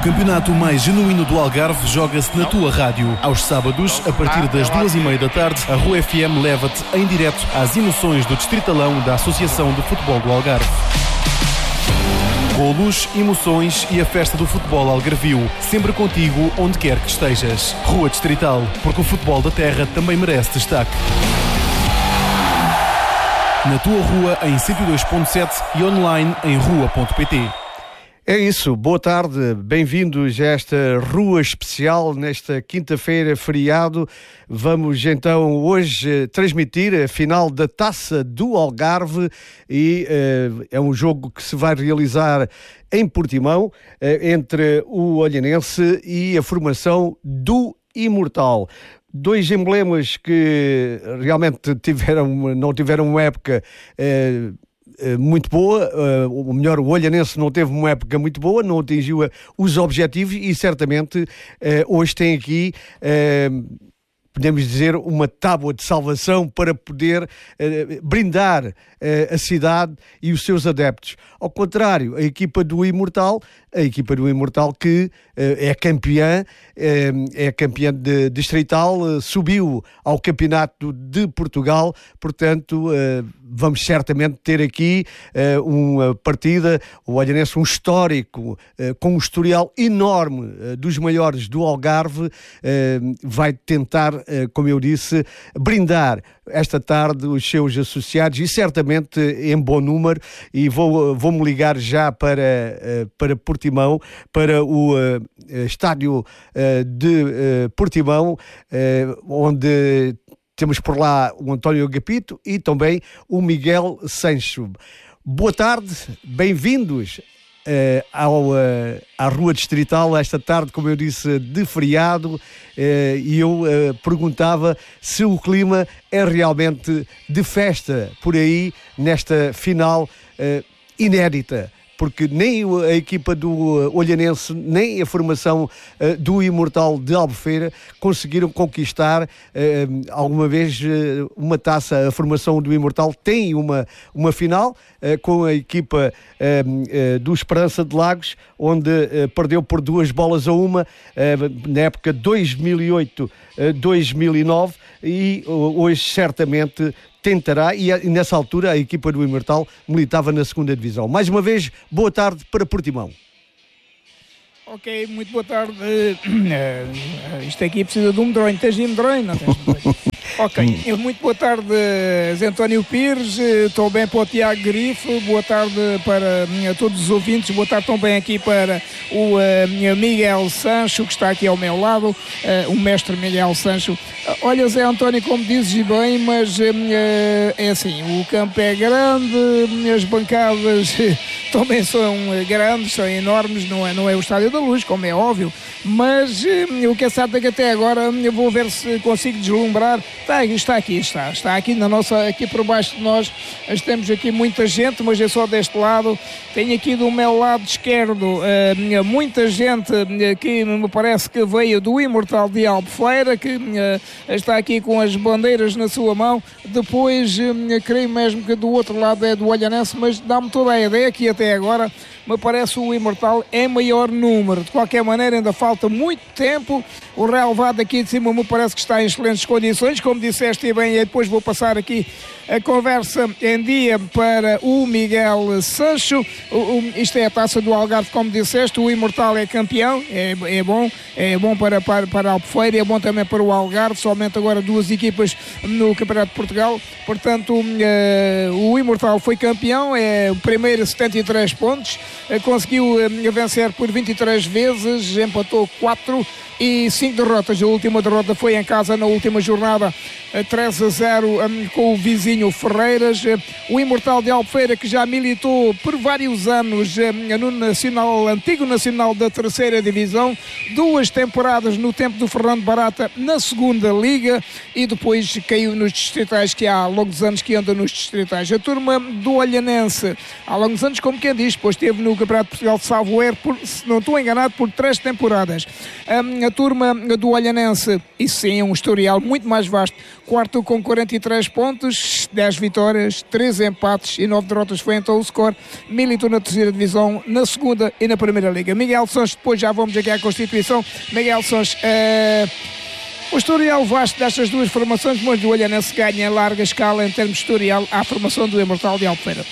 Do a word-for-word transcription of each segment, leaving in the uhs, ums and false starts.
campeonato mais genuíno do Algarve joga-se na tua rádio. Aos sábados, a partir das duas e meia da tarde, a Rua F M leva-te em direto às emoções do Distritalão da Associação de Futebol do Algarve. Golos, emoções e a festa do futebol algarvio, sempre contigo onde quer que estejas. Rua Distrital, porque o futebol da terra também merece destaque. Na tua rua em cento e dois ponto sete e online em rua ponto pt. É isso, boa tarde, bem-vindos a esta Rua Especial, nesta quinta-feira, feriado. Vamos então hoje transmitir a final da Taça do Algarve e uh, é um jogo que se vai realizar em Portimão, uh, entre o Olhanense e a formação do Imortal. Dois emblemas que realmente tiveram, não tiveram uma época Uh, muito boa, uh, ou melhor, o Olhanense não teve uma época muito boa, não atingiu uh, os objetivos e certamente uh, hoje tem aqui, uh, podemos dizer, uma tábua de salvação para poder uh, brindar uh, a cidade e os seus adeptos. Ao contrário, a equipa do Imortal, a equipa do Imortal que uh, é campeã, uh, é campeã de distrital, uh, subiu ao Campeonato de Portugal, portanto uh, vamos certamente ter aqui uh, uma partida, o Olhanense, um histórico, uh, com um historial enorme uh, dos maiores do Algarve, uh, vai tentar, uh, como eu disse, brindar esta tarde os seus associados e certamente em bom número, e vou, vou-me ligar já para, uh, para Portimão, para o uh, estádio uh, de uh, Portimão, uh, onde temos por lá o António Agapito e também o Miguel Sancho. Boa tarde, bem-vindos uh, ao, uh, à Rua Distrital, esta tarde, como eu disse, de feriado, uh, e eu uh, perguntava se o clima é realmente de festa por aí, nesta final uh, inédita, porque nem a equipa do Olhanense, nem a formação uh, do Imortal de Albufeira conseguiram conquistar uh, alguma vez uh, uma taça. A formação do Imortal tem uma, uma final uh, com a equipa uh, uh, do Esperança de Lagos, onde uh, perdeu por duas bolas a uma uh, na época dois mil e oito a dois mil e nove, e uh, hoje certamente tentará, e nessa altura a equipa do Imortal militava na segunda divisão. Mais uma vez, boa tarde para Portimão. Ok, muito boa tarde. Uh, isto aqui precisa de um medronho. Tens de medronho? Não tens medronho. Ok, muito boa tarde, Zé António Pires, estou bem para o Tiago Grifo, boa tarde para uh, todos os ouvintes, boa tarde também aqui para o uh, Miguel Sancho, que está aqui ao meu lado, uh, o mestre Miguel Sancho. Uh, olha, Zé António, como dizes bem, mas uh, é assim, o campo é grande, as bancadas também são grandes, são enormes, não é, não é o Estádio da Luz, como é óbvio, mas uh, o que é certo é que até agora eu vou ver se consigo deslumbrar. Está, está aqui, está, está aqui na nossa, aqui por baixo de nós, temos aqui muita gente, mas é só deste lado. Tenho aqui do meu lado esquerdo uh, muita gente uh, que me parece que veio do Imortal de Albufeira, que uh, está aqui com as bandeiras na sua mão. Depois, uh, creio mesmo que do outro lado é do Olhanense, mas dá-me toda a ideia que até agora me parece o Imortal em maior número. De qualquer maneira, ainda falta muito tempo. O relevado aqui de cima me parece que está em excelentes condições, como disseste e bem, e depois vou passar aqui a conversa em dia para o Miguel Sancho. O, o, isto é a Taça do Algarve, como disseste, o Imortal é campeão, é, é bom, é bom para, para, para a Albufeira, é bom também para o Algarve, somente agora duas equipas no Campeonato de Portugal, portanto uh, o Imortal foi campeão, é o primeiro, setenta e três pontos, uh, conseguiu uh, vencer por vinte e três vezes, empatou quatro e cinco derrotas. A última derrota foi em casa na última jornada, três a zero um, com o vizinho Ferreiras. O Imortal de Albufeira, que já militou por vários anos um, no nacional, antigo nacional da terceira divisão, duas temporadas no tempo do Fernando Barata na segunda liga, e depois caiu nos distritais, que há longos anos que anda nos distritais. A turma do Olhanense, há longos anos, como quem diz, pois teve esteve no Campeonato de Portugal de salvo erro, por, se não estou enganado, por três temporadas. Um, a turma do Olhanense, isso sim, é um historial muito mais vasto. Quarto com quarenta e três pontos, dez vitórias, três empates e nove derrotas foi então o score. Militou na terceira divisão, na segunda e na primeira liga. Miguel Sons, depois já vamos aqui à Constituição. Miguel Sons, uh, o historial vasto destas duas formações, mas o Olhanense ganha em larga escala em termos de historial à formação do Imortal de Albufeira.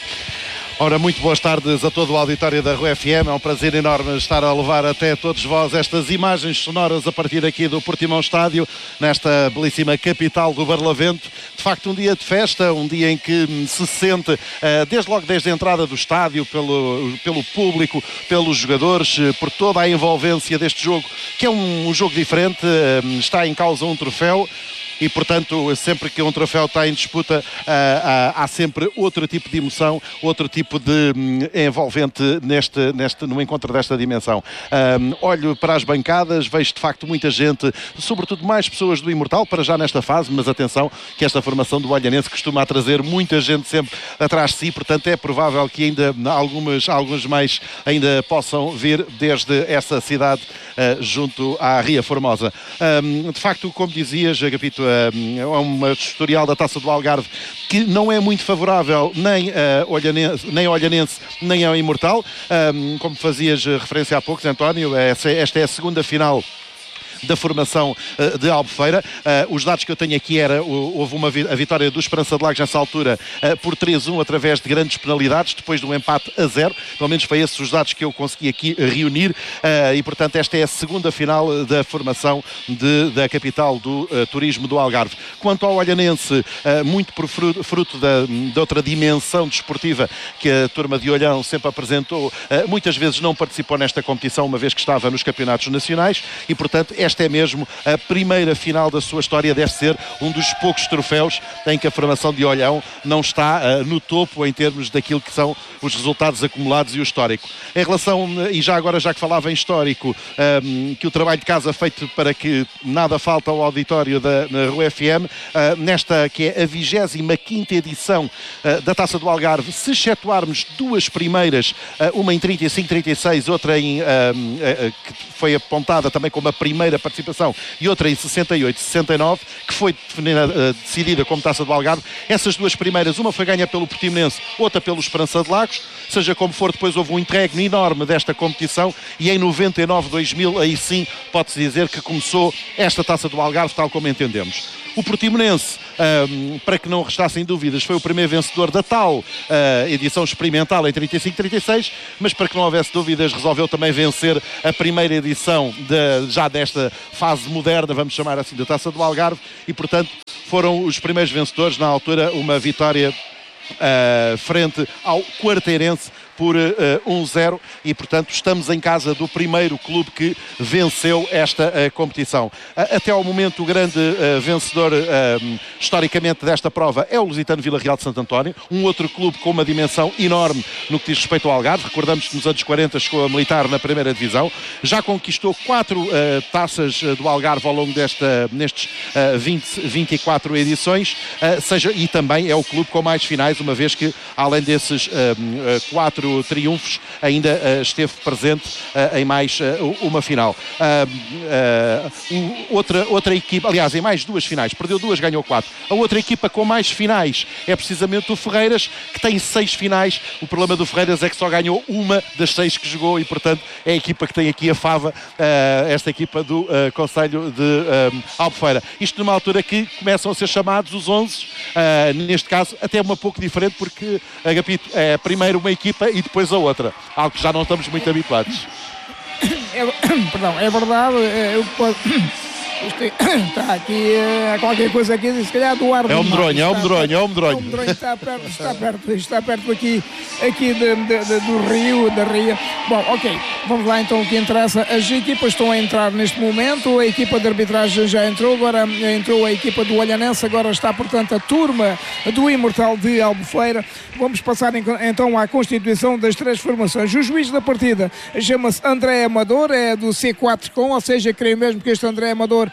Ora, muito boas tardes a todo o auditório da Rua F M. É um prazer enorme estar a levar até todos vós estas imagens sonoras a partir aqui do Portimão Estádio, nesta belíssima capital do Barlavento. De facto, um dia de festa, um dia em que se sente, desde logo desde a entrada do estádio, pelo, pelo público, pelos jogadores, por toda a envolvência deste jogo, que é um, um jogo diferente. Está em causa um troféu. E, portanto, sempre que um troféu está em disputa, uh, uh, há sempre outro tipo de emoção, outro tipo de um, envolvente neste, neste, no encontro desta dimensão. Um, olho para as bancadas, vejo de facto muita gente, sobretudo mais pessoas do Imortal, para já nesta fase, mas atenção que esta formação do Olhanense costuma trazer muita gente sempre atrás de si, portanto é provável que ainda algumas, alguns mais ainda possam vir desde essa cidade uh, junto à Ria Formosa. Um, de facto, como dizias, Agapito, é um historial da Taça do Algarve que não é muito favorável nem, uh, Olhanense, nem ao Olhanense nem ao Imortal. Um, como fazias referência há pouco, António, esta é a segunda final da formação uh, de Albufeira. Uh, os dados que eu tenho aqui era, uh, houve uma vi- a vitória do Esperança de Lagos nessa altura uh, por três a um através de grandes penalidades, depois de um empate a zero. Pelo menos foi esses os dados que eu consegui aqui reunir uh, e, portanto, esta é a segunda final da formação de, da capital do uh, turismo do Algarve. Quanto ao Olhanense, uh, muito por fruto, fruto da, de outra dimensão desportiva que a turma de Olhão sempre apresentou, uh, muitas vezes não participou nesta competição, uma vez que estava nos campeonatos nacionais e, portanto, esta é mesmo a primeira final da sua história. Deve ser um dos poucos troféus em que a formação de Olhão não está uh, no topo em termos daquilo que são os resultados acumulados e o histórico. Em relação, e já agora já que falava em histórico, um, que o trabalho de casa feito para que nada falta ao auditório da na Rua F M, uh, nesta que é a vigésima quinta edição uh, da Taça do Algarve, se excetuarmos duas primeiras, uh, uma em trinta e cinco trinta e seis, outra em, uh, uh, uh, que foi apontada também como a primeira participação, e outra em sessenta e oito sessenta e nove, que foi definida, uh, decidida como Taça do Algarve. Essas duas primeiras, uma foi ganha pelo Portimonense, outra pelo Esperança de Lagos. Seja como for, depois houve um interregno enorme desta competição e em noventa e nove dois mil, aí sim pode-se dizer que começou esta Taça do Algarve tal como entendemos. O Portimonense, um, para que não restassem dúvidas, foi o primeiro vencedor da tal uh, edição experimental em trinta e cinco trinta e seis, mas para que não houvesse dúvidas resolveu também vencer a primeira edição de, já desta fase moderna, vamos chamar assim, da Taça do Algarve, e portanto foram os primeiros vencedores, na altura uma vitória uh, frente ao Quarteirense por uh, um zero, e portanto estamos em casa do primeiro clube que venceu esta uh, competição. Uh, até ao momento o grande uh, vencedor uh, historicamente desta prova é o Lusitano Vila Real de Santo António, um outro clube com uma dimensão enorme no que diz respeito ao Algarve. Recordamos que nos anos quarenta chegou a militar na primeira divisão, já conquistou quatro uh, taças uh, do Algarve ao longo desta, nestes uh, vinte, vinte e quatro edições, uh, seja, e também é o clube com mais finais, uma vez que além desses uh, uh, quatro triunfos ainda uh, esteve presente uh, em mais uh, uma final. Uh, uh, outra, outra equipa, aliás, em mais duas finais, perdeu duas, ganhou quatro. A outra equipa com mais finais é precisamente o Ferreiras, que tem seis finais. O problema do Ferreiras é que só ganhou uma das seis que jogou e, portanto, é a equipa que tem aqui a fava, uh, esta equipa do uh, Conselho de uh, Albufeira. Isto numa altura que começam a ser chamados os onze, uh, neste caso até uma pouco diferente, porque, Agapito, é primeiro uma equipa e depois a outra, algo que já não estamos muito habituados. É, perdão, é verdade, eu posso... Está aqui, há qualquer coisa aqui, se calhar do ar. É um medronho, é um medronho, é um medronho. É um medronho, está perto, está perto, está perto aqui, aqui de, de, de, do Rio, da Ria. Bom, ok, vamos lá então o que interessa. As equipas estão a entrar neste momento, a equipa de arbitragem já entrou, agora entrou a equipa do Olhanense, agora está, portanto, a turma do Imortal de Albufeira. Vamos passar então à constituição das três formações. O juiz da partida chama-se André Amador, é do C quatro com, ou seja, creio mesmo que este André Amador treinador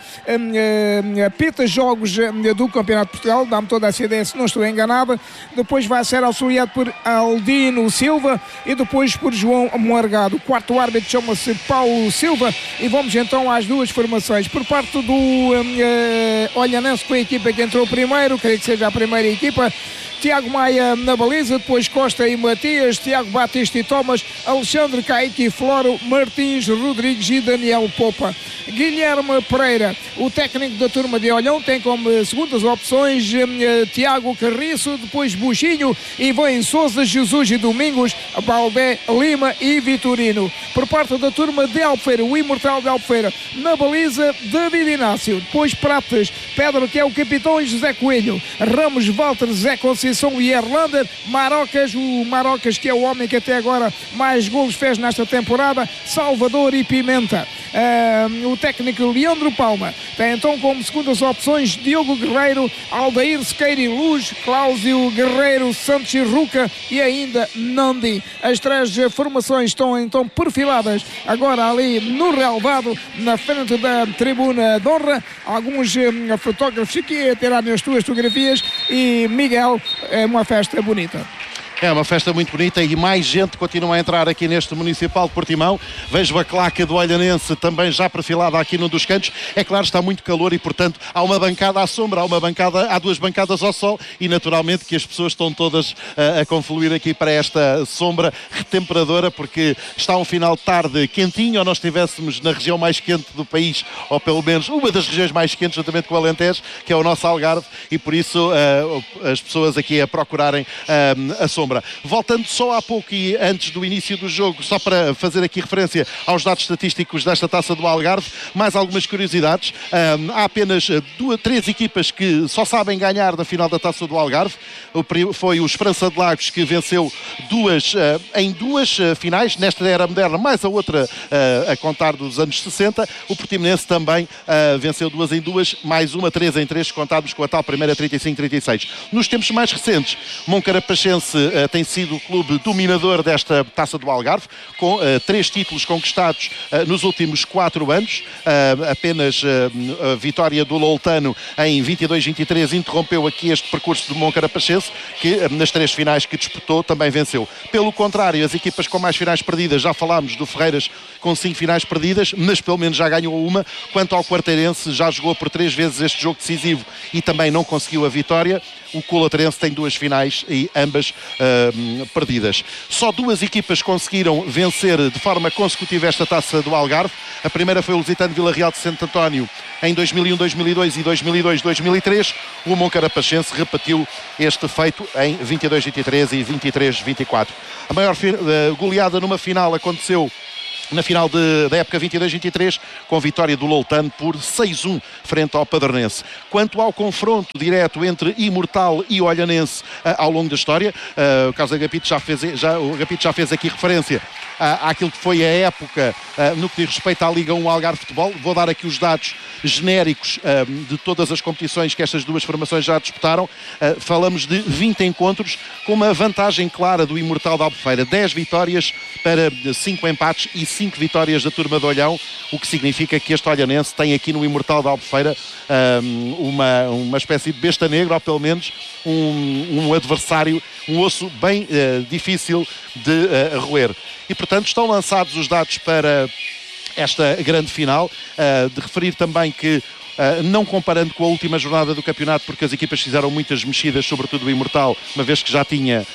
um, apita jogos um, do Campeonato de Portugal, dá-me toda essa ideia se não estou enganada. Depois vai ser auxiliado por Aldino Silva e depois por João Morgado. O quarto árbitro chama-se Paulo Silva e vamos então às duas formações. Por parte do um, uh, Olhanense, com a equipa que entrou primeiro, creio que seja a primeira equipa, Tiago Maia na baliza, depois Costa e Matias, Tiago Batista e Thomas, Alexandre Caíque e Floro, Martins, Rodrigues e Daniel Popa. Guilherme Pereira, o técnico da turma de Olhão, tem como segundas opções eh, Tiago Carriço, depois Buxinho, Ivan Sousa, Jesus e Domingos, Baldé, Lima e Vitorino. Por parte da turma de Albufeira, o imortal de Albufeira, na baliza, David Inácio, depois Prates, Pedro, que é o capitão, e José Coelho, Ramos, Walter, Zé Conceição e Erlander, Marocas, o Marocas que é o homem que até agora mais golos fez nesta temporada, Salvador e Pimenta. Uh, o técnico Leandro Palma tem então como segundas opções Diogo Guerreiro, Aldair Sequeira e Luz, Cláudio Guerreiro, Santos e Ruca e ainda Nandi. As três formações estão então perfiladas agora ali no relvado, na frente da tribuna de honra. Alguns um, fotógrafos aqui a tirar as tuas fotografias e Miguel, é uma festa bonita. É uma festa muito bonita e mais gente continua a entrar aqui neste Municipal de Portimão. Vejo a claque do Olhanense também já perfilada aqui num dos cantos. É claro, está muito calor e, portanto, há uma bancada à sombra, há, uma bancada, há duas bancadas ao sol e, naturalmente, que as pessoas estão todas uh, a confluir aqui para esta sombra retemperadora, porque está um final de tarde quentinho, ou nós estivéssemos na região mais quente do país, ou pelo menos uma das regiões mais quentes, juntamente com o Alentejo, que é o nosso Algarve, e por isso uh, as pessoas aqui a procurarem uh, a sombra. Voltando só há pouco e antes do início do jogo, só para fazer aqui referência aos dados estatísticos desta Taça do Algarve, mais algumas curiosidades. Um, há apenas duas, três equipas que só sabem ganhar na final da Taça do Algarve. O, foi o Esperança de Lagos, que venceu duas, uh, em duas uh, finais, nesta era moderna, mais a outra uh, a contar dos anos sessenta. O Portimonense também uh, venceu duas em duas, mais uma, três em três, contados com a tal primeira trinta e cinco trinta e seis. Nos tempos mais recentes, Moncarapachense uh, tem sido o clube dominador desta Taça do Algarve, com uh, três títulos conquistados uh, nos últimos quatro anos. Uh, apenas uh, a vitória do Loutano em vinte e dois vinte e três interrompeu aqui este percurso do Moncarapachense, que uh, nas três finais que disputou também venceu. Pelo contrário, as equipas com mais finais perdidas, já falámos do Ferreiras com cinco finais perdidas, mas pelo menos já ganhou uma. Quanto ao Quarteirense, já jogou por três vezes este jogo decisivo e também não conseguiu a vitória. O Colaterense tem duas finais e ambas uh, perdidas. Só duas equipas conseguiram vencer de forma consecutiva esta Taça do Algarve. A primeira foi o Lusitano Vila Real de Santo António em dois mil e um, dois mil e dois e dois mil e dois, dois mil e três. O Moncarapachense repetiu este feito em vinte e dois vinte e três e vinte e três vinte e quatro. A maior uh, goleada numa final aconteceu na final de, da época vinte e dois vinte e três, com vitória do Loutano por seis a um frente ao Padernense. Quanto ao confronto direto entre Imortal e Olhanense uh, ao longo da história, uh, o Carlos Agapito já fez, já, o Agapito já fez aqui referência uh, àquilo que foi a época uh, no que diz respeito à Liga um Algarve Futebol. Vou dar aqui os dados genéricos uh, de todas as competições que estas duas formações já disputaram. Uh, falamos de vinte encontros, com uma vantagem clara do Imortal da Albufeira, dez vitórias para cinco empates e cinco vitórias da turma de Olhão, o que significa que este Olhanense tem aqui no Imortal da Albufeira um, uma, uma espécie de besta negra, ou pelo menos um, um adversário, um osso bem uh, difícil de uh, roer. E portanto estão lançados os dados para esta grande final. Uh, de referir também que Uh, não comparando com a última jornada do campeonato, porque as equipas fizeram muitas mexidas, sobretudo o Imortal, uma vez que já tinha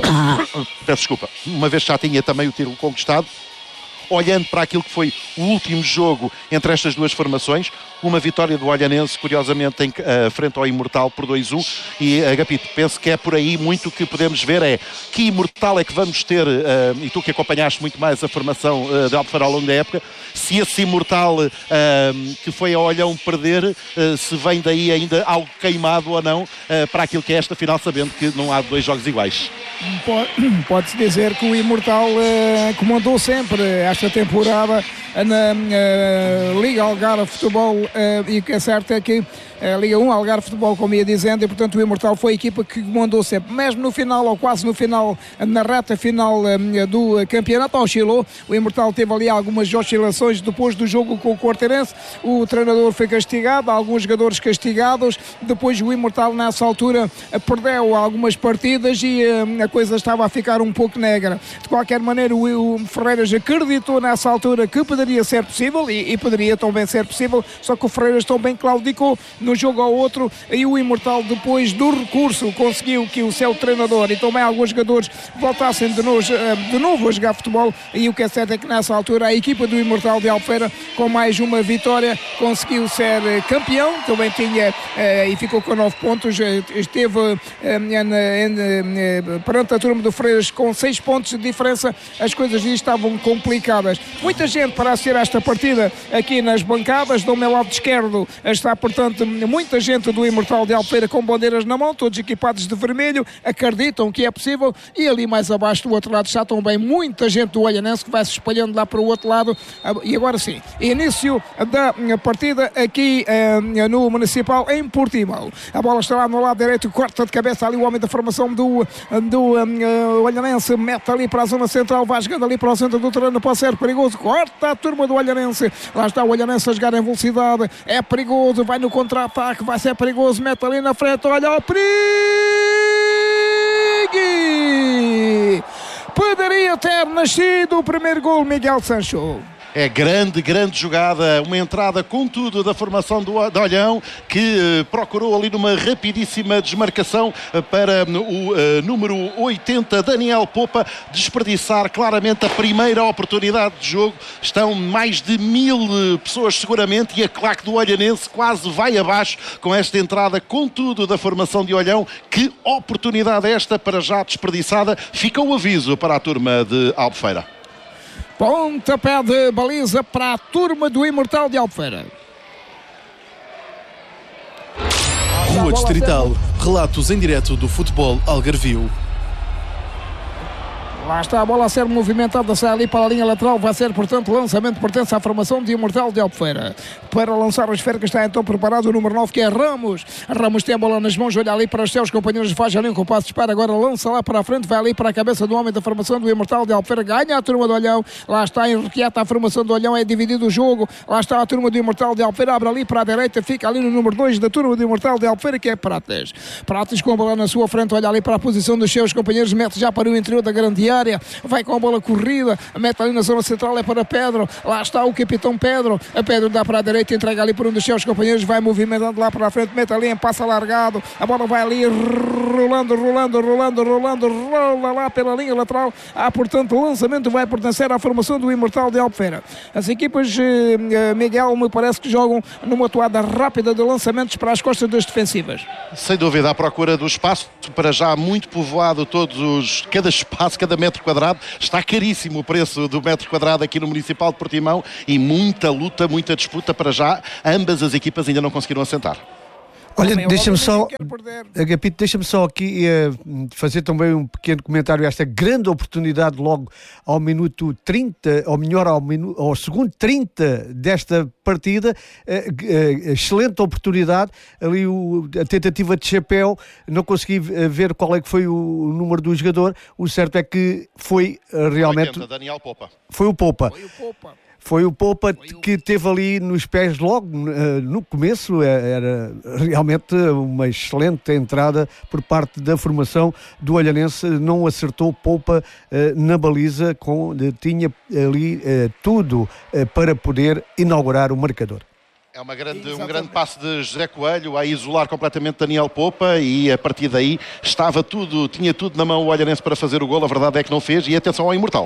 peço desculpa, uma vez que já tinha também o título conquistado. Olhando para aquilo que foi o último jogo entre estas duas formações, uma vitória do Olhanense, curiosamente, em uh, frente ao Imortal por dois a um, e Agapito, penso que é por aí muito que podemos ver, é que Imortal é que vamos ter, uh, e tu que acompanhaste muito mais a formação uh, de Albufeira ao longo da época, se esse Imortal uh, que foi a Olhão perder, uh, se vem daí ainda algo queimado ou não, uh, para aquilo que é esta final, sabendo que não há dois jogos iguais. Pode-se dizer que o Imortal uh, comandou sempre esta desta temporada na uh, Liga Algarve Futebol, uh, e o que é certo é que a Liga um Algarve Futebol, como ia dizendo, e portanto o Imortal foi a equipa que mandou sempre, mesmo no final ou quase no final, na reta final um, do campeonato, oscilou. O Imortal teve ali algumas oscilações depois do jogo com o Quarteirense. O treinador foi castigado, alguns jogadores castigados. Depois o Imortal nessa altura perdeu algumas partidas e um, a coisa estava a ficar um pouco negra. De qualquer maneira, o, o Ferreiras acreditou nessa altura que poderia ser possível e, e poderia também ser possível, só que o Ferreiras também claudicou no jogo ao outro, e o Imortal, depois do recurso, conseguiu que o seu treinador e também alguns jogadores voltassem de novo, de novo a jogar futebol. E o que é certo é que nessa altura a equipa do Imortal de Albufeira, com mais uma vitória, conseguiu ser campeão. Também tinha e ficou com nove pontos, esteve perante a turma do Freiras com seis pontos de diferença. As coisas estavam complicadas. Muita gente para assistir a esta partida aqui nas bancadas. Do meu lado esquerdo está, portanto, muita gente do Imortal de Albufeira com bandeiras na mão, todos equipados de vermelho, acreditam que é possível. E ali mais abaixo do outro lado está também muita gente do Olhanense que vai se espalhando lá para o outro lado. E agora sim, início da partida aqui eh, no Municipal em Portimão. A bola está lá no lado direito, corta de cabeça ali o homem da formação do, do uh, Olhanense, mete ali para a zona central, vai jogando ali para o centro do terreno, pode ser perigoso, corta a turma do Olhanense. Lá está o Olhanense a jogar em velocidade, é perigoso, vai no contra-ataque, vai ser perigoso, mete ali na frente, olha o perigo! Poderia ter nascido o primeiro gol, Miguel Sancho. É grande, grande jogada, uma entrada com tudo da formação do Olhão, que uh, procurou ali numa rapidíssima desmarcação uh, para o uh, número oitenta, Daniel Popa, desperdiçar claramente a primeira oportunidade de jogo. Estão mais de mil uh, pessoas seguramente, e a claque do Olhanense quase vai abaixo com esta entrada com tudo da formação de Olhão. Que oportunidade esta para já desperdiçada. Fica o aviso para a turma de Albufeira. Pontapé de baliza para a turma do Imortal de Albufeira. Rua Distrital, relatos em direto do futebol algarvio. Lá está a bola a ser movimentada, sai ali para a linha lateral, vai ser, portanto, lançamento, pertence à formação de Imortal de Albufeira. Para lançar a esfera, que está então preparado o número nove, que é Ramos. Ramos tem a bola nas mãos, olha ali para os seus companheiros, faz ali um compasso de espera, agora lança lá para a frente, vai ali para a cabeça do homem da formação do Imortal de Albufeira, ganha a turma do Olhão, lá está inquieta a formação do Olhão, é dividido o jogo, lá está a turma do Imortal de Albufeira, abre ali para a direita, fica ali no número dois da turma do Imortal de Albufeira, que é Prates. Prates com a bola na sua frente, olha ali para a posição dos seus companheiros, mete já para o interior da grande área, vai com a bola corrida, mete ali na zona central, é para Pedro, lá está o capitão Pedro, a Pedro dá para a direita, entrega ali por um dos seus companheiros, vai movimentando lá para a frente, mete ali em passo alargado, a bola vai ali rolando, rolando, rolando, rolando, rola lá pela linha lateral. Há, portanto, o lançamento vai pertencer à formação do Imortal de Albufeira. As equipas, eh, Miguel, me parece que jogam numa toada rápida de lançamentos para as costas das defensivas. Sem dúvida, à procura do espaço, para já muito povoado, todos os, cada espaço, cada metro quadrado. Está caríssimo o preço do metro quadrado aqui no Municipal de Portimão, e muita luta, muita disputa para já. Ambas as equipas ainda não conseguiram assentar. Olha, deixa-me só, Agapito, deixa-me só aqui uh, fazer também um pequeno comentário a esta grande oportunidade logo ao minuto trinta, ou melhor, ao, minu, ao segundo trinta desta partida. Uh, uh, excelente oportunidade, ali o, a tentativa de chapéu, não consegui ver qual é que foi o, o número do jogador. O certo é que foi uh, realmente... oitenta, Daniel Popa. Foi o Popa. Foi o Popa. Foi o Popa que teve ali nos pés logo uh, no começo. Era realmente uma excelente entrada por parte da formação do Olhanense. Não acertou Popa uh, na baliza, com, uh, tinha ali uh, tudo uh, para poder inaugurar o marcador. É uma grande, um grande passo de José Coelho a isolar completamente Daniel Popa, e a partir daí estava tudo, tinha tudo na mão o Olhanense para fazer o golo. A verdade é que não fez, e atenção ao Imortal.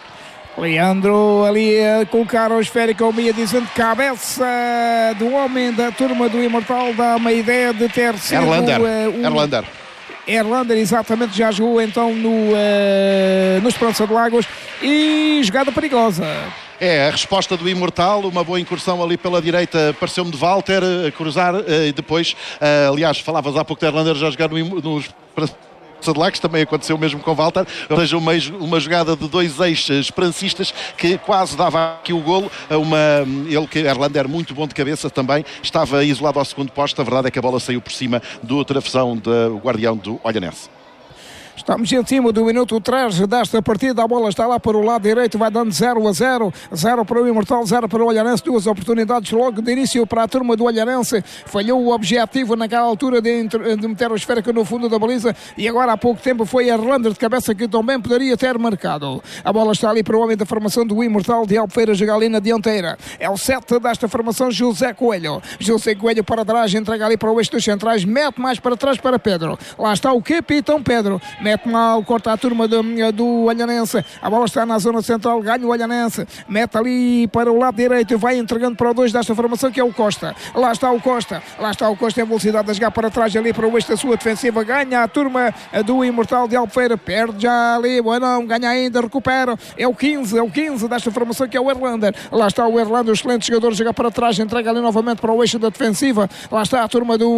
Leandro ali a colocar o esférico ao meia, dizendo cabeça do homem da turma do Imortal, dá uma ideia de ter sido Erlander, uh, um... Erlander. Erlander, exatamente, já jogou então no, uh, no Esperança de Lagos, e jogada perigosa. É, a resposta do Imortal, uma boa incursão ali pela direita, pareceu-me de Walter, a cruzar, e depois, aliás, falavas há pouco de Erlander já jogar no, no de Lagos, também aconteceu mesmo com o Walter, ou seja, uma, uma jogada de dois ex-esperancistas que quase dava aqui o golo, uma, ele que Erlander muito bom de cabeça também, estava isolado ao segundo posto, a verdade é que a bola saiu por cima do travessão do guardião do Olhanense. Estamos em cima do minuto três desta partida. A bola está lá para o lado direito, vai dando zero a zero. zero para o Imortal, zero para o Olhanense. Duas oportunidades logo de início para a turma do Olhanense. Falhou o objetivo naquela altura de, de meter a esférica no fundo da baliza. E agora há pouco tempo foi Erlander de cabeça que também poderia ter marcado. A bola está ali para o homem da formação do Imortal de Albufeira, joga ali na dianteira. É o sete desta formação, José Coelho. José Coelho para trás, entrega ali para o eixo dos centrais. Mete mais para trás para Pedro. Lá está o capitão Pedro. Mete mal, corta a turma do, do Olhanense. A bola está na zona central, ganha o Olhanense. Mete ali para o lado direito, vai entregando para o dois desta formação, que é o Costa. Lá está o Costa. Lá está o Costa em velocidade a jogar para trás ali para o eixo da sua defensiva. Ganha a turma do Imortal de Albufeira. Perde já ali. Bueno, não, ganha ainda, recupera. É o quinze, é o quinze desta formação, que é o Erlander. Lá está o Erlander, o excelente jogador, joga para trás, entrega ali novamente para o eixo da defensiva. Lá está a turma do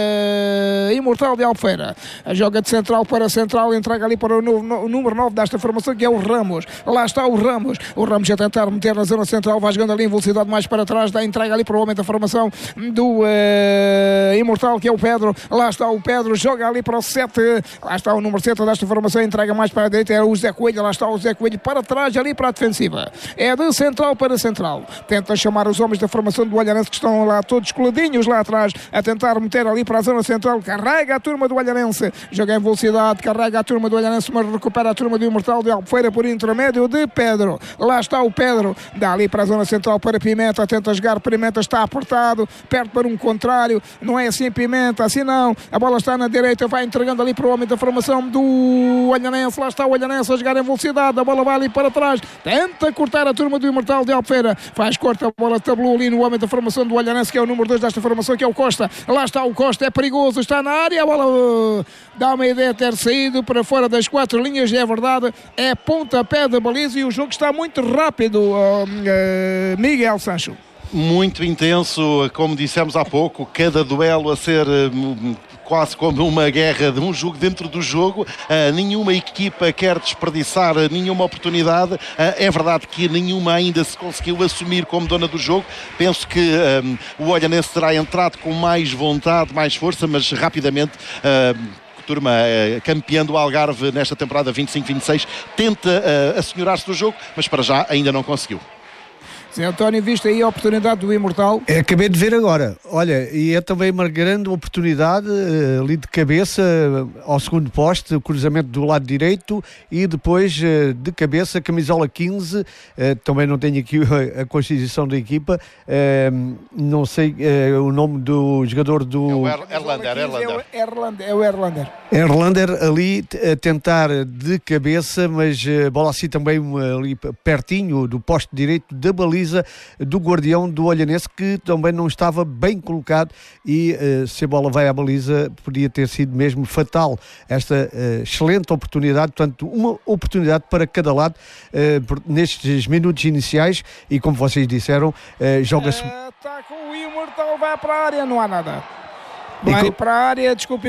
uh, Imortal de Albufeira. Joga de central para central, entrega ali para o, no, o número nove desta formação, que é o Ramos. Lá está o Ramos. O Ramos a tentar meter na zona central, vai jogando ali em velocidade mais para trás, dá entrega ali para o homem da formação do uh, Imortal, que é o Pedro. Lá está o Pedro, joga ali para o sete. Lá está o número sete desta formação, entrega mais para a direita, é o Zé Coelho. Lá está o Zé Coelho para trás, ali para a defensiva. É de central para central. Tenta chamar os homens da formação do Olhanense, que estão lá todos coladinhos lá atrás, a tentar meter ali para a zona central. Carrega a turma do Olhanense, joga em velocidade, carrega a turma do Olhanense, mas recupera a turma do Imortal de Albufeira por intermédio de Pedro. Lá está o Pedro, dá ali para a zona central para Pimenta, tenta jogar, Pimenta está apertado, perto para um contrário, não é assim Pimenta, assim não, a bola está na direita, vai entregando ali para o homem da formação do Olhanense. Lá está o Olhanense a jogar em velocidade, a bola vai ali para trás, tenta cortar a turma do Imortal de Albufeira, faz corta, a bola tabulou ali no homem da formação do Olhanense, que é o número dois desta formação, que é o Costa. Lá está o Costa, é perigoso, está na área, a bola uh, dá uma ideia de ter saído para fora das quatro linhas, é verdade, é pontapé da baliza e o jogo está muito rápido, uh, uh, Miguel Sancho. Muito intenso, como dissemos há pouco, cada duelo a ser uh, quase como uma guerra de um jogo dentro do jogo. Uh, nenhuma equipa quer desperdiçar nenhuma oportunidade. Uh, é verdade que nenhuma ainda se conseguiu assumir como dona do jogo. Penso que um, o Olhanense terá entrado com mais vontade, mais força, mas rapidamente uh, turma uh, campeã do Algarve nesta temporada vinte e cinco vinte e seis tenta uh, assenhorar-se do jogo, mas para já ainda não conseguiu. Zé António, viste aí a oportunidade do Imortal? É, acabei de ver agora. Olha, e é também uma grande oportunidade uh, ali de cabeça uh, ao segundo poste, o cruzamento do lado direito e depois uh, de cabeça, camisola quinze. Uh, também não tenho aqui a, a constituição da equipa. Uh, não sei uh, o nome do jogador do... É o er Erlander, Erlander. É o Erlander. É o Erlander. Erlander ali a tentar de cabeça, mas a bola assim também ali pertinho do poste direito da baliza do guardião do Olhanense, que também não estava bem colocado e uh, se a bola vai à baliza podia ter sido mesmo fatal esta uh, excelente oportunidade, portanto uma oportunidade para cada lado uh, nestes minutos iniciais e como vocês disseram, uh, joga-se... Está com o Imortal, vai para a área, não há nada. Vai para a área, desculpe